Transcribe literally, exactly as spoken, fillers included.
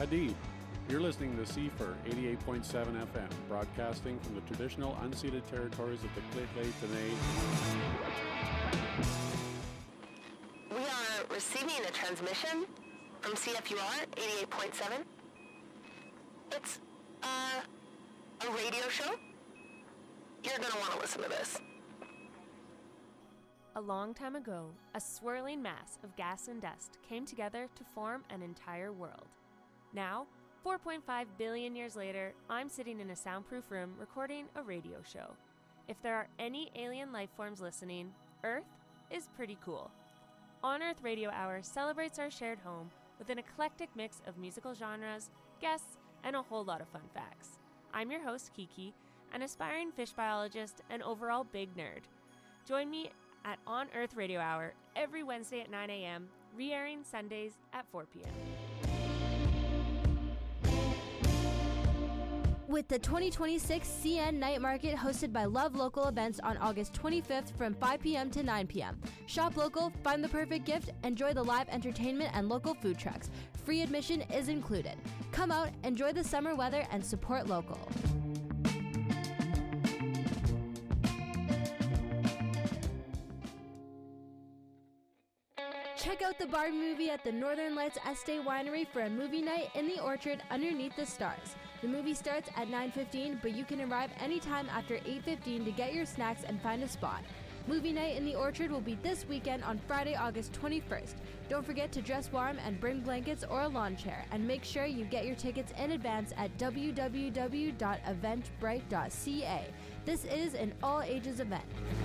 Hadid. You're listening to C F R eighty-eight point seven F M, broadcasting from the traditional unceded territories of the Lheidli We are receiving a transmission from C F U R eighty-eight point seven. It's uh, a radio show. You're going to want to listen to this. A long time ago, a swirling mass of gas and dust came together to form an entire world. Now, four point five billion years later, I'm sitting in a soundproof room recording a radio show. If there are any alien life forms listening, Earth is pretty cool. On Earth Radio Hour celebrates our shared home with an eclectic mix of musical genres, guests, and a whole lot of fun facts. I'm your host, Kiki, an aspiring fish biologist and overall big nerd. Join me at On Earth Radio Hour every Wednesday at nine a.m., re-airing Sundays at four p.m. With the twenty twenty-six C N Night Market hosted by Love Local Events on August twenty-fifth from five p.m. to nine p.m. Shop local, find the perfect gift, enjoy the live entertainment and local food trucks. Free admission is included. Come out, enjoy the summer weather, and support local. Check out the Barbie movie at the Northern Lights Estate Winery for a movie night in the orchard underneath the stars. The movie starts at nine fifteen, but you can arrive anytime after eight fifteen to get your snacks and find a spot. Movie night in the orchard will be this weekend on Friday, August twenty-first. Don't forget to dress warm and bring blankets or a lawn chair, and make sure you get your tickets in advance at w w w dot eventbrite dot c a. This is an all-ages event.